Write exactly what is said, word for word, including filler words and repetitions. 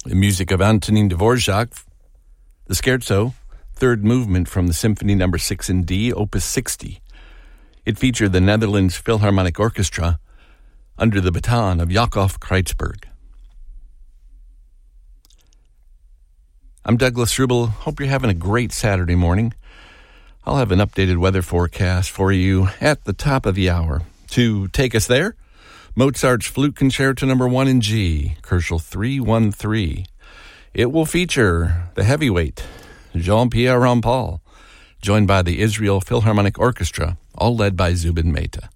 The music of Antonin Dvorak, the Scherzo, third movement from the Symphony Number six in D, Opus sixty. It featured the Netherlands Philharmonic Orchestra under the baton of Jakob Kreitzberg. I'm Douglas Rubel. Hope you're having a great Saturday morning. I'll have an updated weather forecast for you at the top of the hour. To take us there, Mozart's Flute Concerto Number one in G, Koelschel three one three. It will feature the heavyweight, Jean-Pierre Rampal, joined by the Israel Philharmonic Orchestra, all led by Zubin Mehta.